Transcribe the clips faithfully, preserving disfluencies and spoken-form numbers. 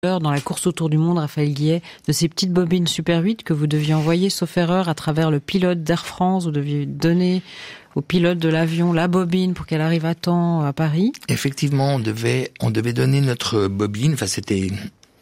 dans la course autour du monde, Raphaël Guillet, de ces petites bobines Super huit que vous deviez envoyer, sauf erreur, à travers le pilote d'Air France. Vous deviez donner au pilote de l'avion la bobine pour qu'elle arrive à temps à Paris. Effectivement, on devait, on devait donner notre bobine. Enfin, c'était,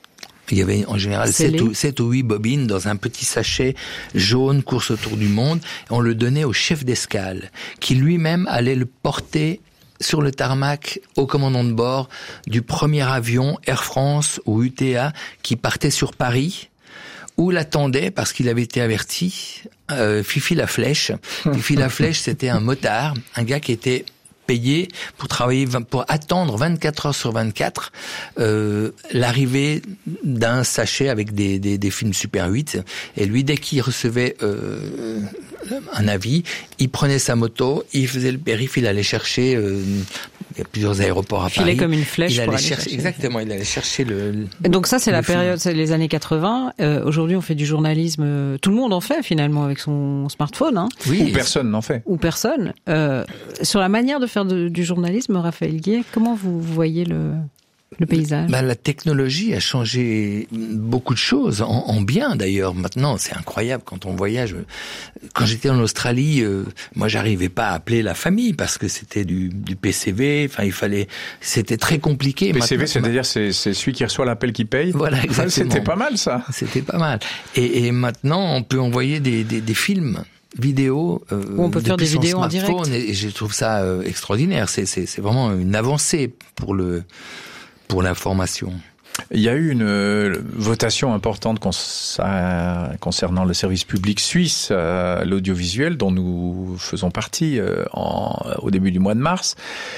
il y avait en général sept ou, sept ou huit bobines dans un petit sachet jaune, course autour du monde. Et on le donnait au chef d'escale, qui lui-même allait le porter sur le tarmac au commandant de bord du premier avion Air France ou U T A qui partait sur Paris, où l'attendait, parce qu'il avait été averti, euh, Fifi la Flèche. Fifi la Flèche, c'était un motard, un gars qui était payé pour travailler, pour attendre vingt-quatre heures sur vingt-quatre euh, l'arrivée d'un sachet avec des, des, des films Super huit. Et lui, dès qu'il recevait euh, un avis, il prenait sa moto, il faisait le périph', il allait chercher euh, il y a plusieurs aéroports à Filait Paris. comme une flèche il pour allait aller chercher, chercher. Exactement, il allait chercher le... le Donc ça, c'est la film. période, c'est les années quatre-vingts. Euh, aujourd'hui, on fait du journalisme. Euh, tout le monde en fait, finalement, avec son smartphone. Hein. Oui, ou personne n'en fait. Ou personne. Euh, sur la manière de faire de, du journalisme, Raphaël Guillet, comment vous, vous voyez le... le paysage? Bah, la technologie a changé beaucoup de choses, en, en bien d'ailleurs. Maintenant, c'est incroyable quand on voyage. Quand j'étais en Australie, euh, moi, j'arrivais pas à appeler la famille parce que c'était du, du P C V. Enfin, il fallait, c'était très compliqué. P C V, maintenant, c'est-à-dire c'est, c'est celui qui reçoit l'appel qui paye. Voilà, exactement. C'était pas mal ça. C'était pas mal. Et, et maintenant, on peut envoyer des, des, des films. Vidéo, euh, on peut faire des vidéos en direct. Et, et je trouve ça euh, extraordinaire. C'est, c'est, c'est vraiment une avancée pour le, pour l'information. Il y a eu une euh, votation importante cons- euh, concernant le service public suisse, euh, l'audiovisuel, dont nous faisons partie euh, en, au début du mois de mars.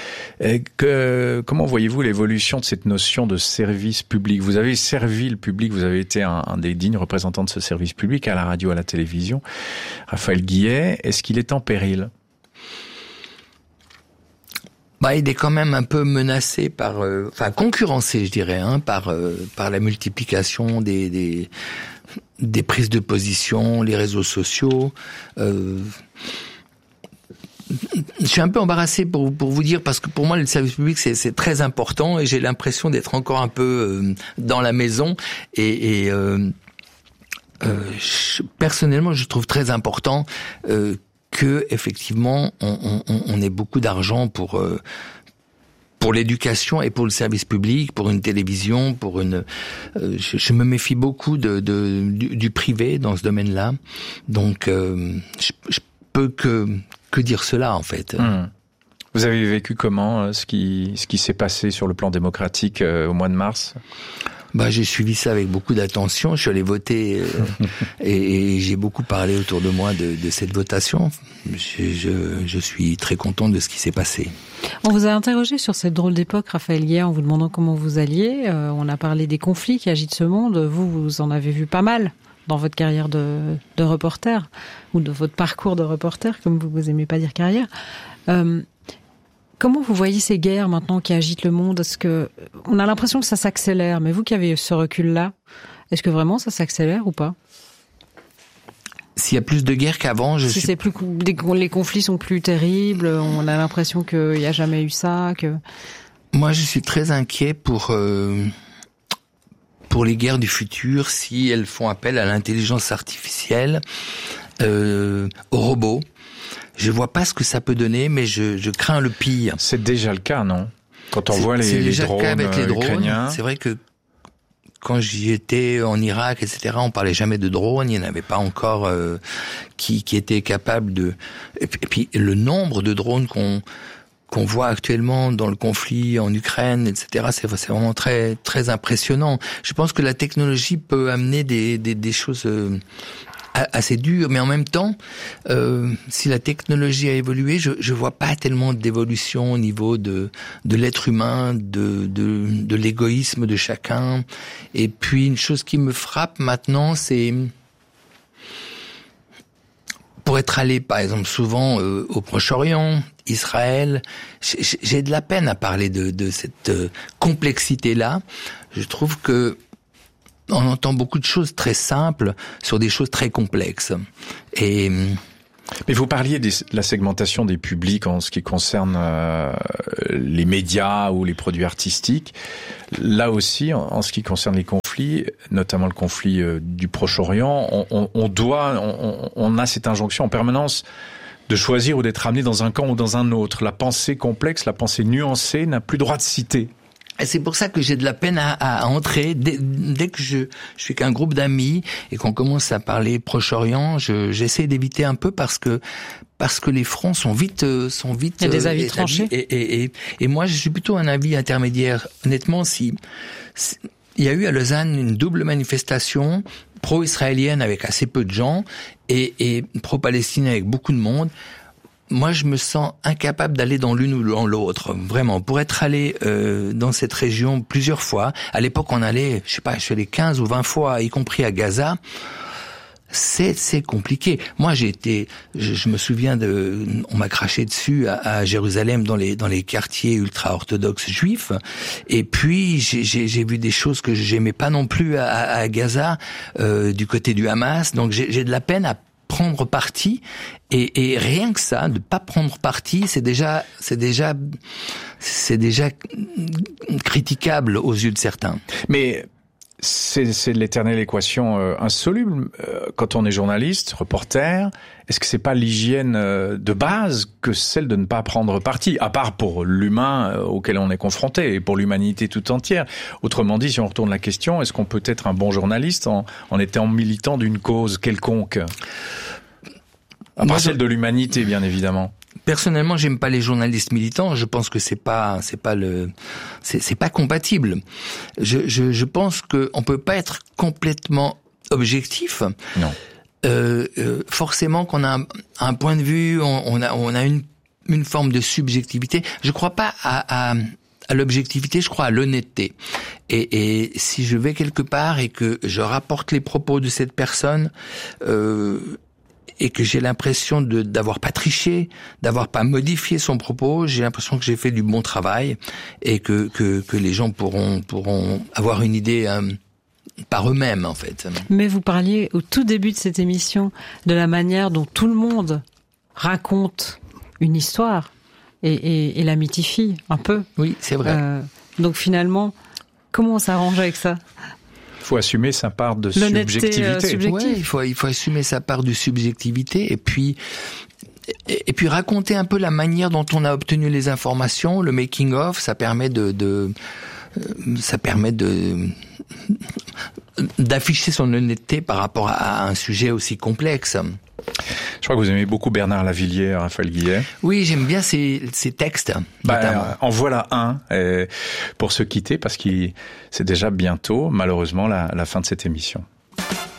Et que, comment voyez-vous l'évolution de cette notion de service public? Vous avez servi le public, vous avez été un, un des dignes représentants de ce service public à la radio, à la télévision. Raphaël Guillet, est-ce qu'il est en péril? Bah, il est quand même un peu menacé par, euh, enfin concurrencé, je dirais, hein, par euh, par la multiplication des des des prises de position, les réseaux sociaux. Euh, je suis un peu embarrassé pour pour vous dire parce que pour moi le service public c'est c'est très important et j'ai l'impression d'être encore un peu euh, dans la maison et, et euh, euh, je, personnellement je trouve très important euh, que effectivement on, on, on ait beaucoup d'argent pour euh, pour l'éducation et pour le service public, pour une télévision, pour une. Euh, je, je me méfie beaucoup de, de du, du privé dans ce domaine-là, donc euh, je, je peux que que dire cela en fait. Mmh. Vous avez vécu comment euh, ce qui ce qui s'est passé sur le plan démocratique euh, au mois de mars? Bah, j'ai suivi ça avec beaucoup d'attention. Je suis allé voter euh, et, et j'ai beaucoup parlé autour de moi de, de cette votation. Je, je, je suis très content de ce qui s'est passé. On vous a interrogé sur cette drôle d'époque, Raphaël Guillet, en vous demandant comment vous alliez. Euh, on a parlé des conflits qui agitent ce monde. Vous, vous en avez vu pas mal dans votre carrière de, de reporter ou de votre parcours de reporter, comme vous, vous aimez pas dire carrière. Euh, Comment vous voyez ces guerres maintenant qui agitent le monde? Est-ce que on a l'impression que ça s'accélère, mais vous qui avez ce recul-là, est-ce que vraiment ça s'accélère ou pas? S'il y a plus de guerres qu'avant, je si suis... c'est plus les conflits sont plus terribles, on a l'impression qu'il n'y a jamais eu ça, que. Moi, je suis très inquiet pour euh, pour les guerres du futur si elles font appel à l'intelligence artificielle, euh, aux robots. Je vois pas ce que ça peut donner, mais je, je crains le pire. C'est déjà le cas, non? Quand on c'est, voit les, c'est les déjà drones, le cas avec les drones ukrainiens. C'est vrai que quand j'y étais en Irak, et cetera, on parlait jamais de drones. Il n'y en avait pas encore euh, qui, qui étaient capables de. Et puis, et puis le nombre de drones qu'on qu'on voit actuellement dans le conflit en Ukraine, et cetera. C'est, c'est vraiment très très impressionnant. Je pense que la technologie peut amener des des, des choses. Euh, assez dur, mais en même temps, euh, si la technologie a évolué, je je vois pas tellement d'évolution au niveau de de l'être humain, de de de l'égoïsme de chacun. Et puis une chose qui me frappe maintenant, c'est pour être allé, par exemple, souvent euh, au Proche-Orient, Israël, j'ai, j'ai de la peine à parler de de cette euh, complexité-là. Je trouve que on entend beaucoup de choses très simples sur des choses très complexes. Et Mais vous parliez de la segmentation des publics en ce qui concerne euh, les médias ou les produits artistiques. Là aussi, en, en ce qui concerne les conflits, notamment le conflit euh, du Proche-Orient, on, on, on doit, on, on a cette injonction en permanence de choisir ou d'être amené dans un camp ou dans un autre. La pensée complexe, la pensée nuancée n'a plus droit de citer. Et c'est pour ça que j'ai de la peine à, à entrer. Dès, dès que je, je suis qu'un groupe d'amis et qu'on commence à parler Proche-Orient, je, j'essaie d'éviter un peu parce que parce que les fronts sont vite sont vite. Il y a des avis tranchés. Et, et, et, et moi, je suis plutôt un avis intermédiaire. Honnêtement, si, si il y a eu à Lausanne une double manifestation pro-israélienne avec assez peu de gens et, et pro-palestinienne avec beaucoup de monde. Moi, je me sens incapable d'aller dans l'une ou dans l'autre, vraiment. Pour être allé euh, dans cette région plusieurs fois, à l'époque, on allait, je sais pas, je suis allé quinze ou vingt fois, y compris à Gaza. C'est c'est compliqué. Moi, j'ai été, je, je me souviens de, on m'a craché dessus à, à Jérusalem dans les dans les quartiers ultra-orthodoxes juifs. Et puis j'ai j'ai, j'ai vu des choses que j'aimais pas non plus à, à Gaza, euh, du côté du Hamas. Donc j'ai j'ai de la peine à prendre parti et, et rien que ça, de pas prendre parti, c'est déjà, c'est déjà, c'est déjà critiquable aux yeux de certains. Mais c'est, c'est l'éternelle équation euh, insoluble. Euh, quand on est journaliste, reporter, est-ce que c'est pas l'hygiène euh, de base que celle de ne pas prendre parti, à part pour l'humain euh, auquel on est confronté et pour l'humanité tout entière? Autrement dit, si on retourne la question, est-ce qu'on peut être un bon journaliste en, en étant militant d'une cause quelconque? À part celle de l'humanité, bien évidemment. Personnellement, j'aime pas les journalistes militants. Je pense que c'est pas, c'est pas le, c'est, c'est pas compatible. Je, je, je pense que on peut pas être complètement objectif. Non. Euh, euh, forcément qu'on a un, un point de vue, on, on a, on a une, une forme de subjectivité. Je crois pas à, à, à l'objectivité. Je crois à l'honnêteté. Et, et si je vais quelque part et que je rapporte les propos de cette personne. Euh, et que j'ai l'impression de d'avoir pas triché, d'avoir pas modifié son propos, j'ai l'impression que j'ai fait du bon travail et que que que les gens pourront pourront avoir une idée euh, par eux-mêmes en fait. Mais vous parliez au tout début de cette émission de la manière dont tout le monde raconte une histoire et et, et la mythifie un peu. Oui, c'est vrai. Euh, donc finalement, comment on s'arrange avec ça ? Il faut assumer sa part de subjectivité. Euh, ouais, il faut il faut assumer sa part de subjectivité et puis et, et puis raconter un peu la manière dont on a obtenu les informations, le making of, ça permet de de ça permet de d'afficher son honnêteté par rapport à un sujet aussi complexe. Je crois que vous aimez beaucoup Bernard Lavilliers, Raphaël Guillet. Oui, j'aime bien ses, ses textes. Bah, en voilà un pour se quitter, parce que c'est déjà bientôt, malheureusement, la, la fin de cette émission.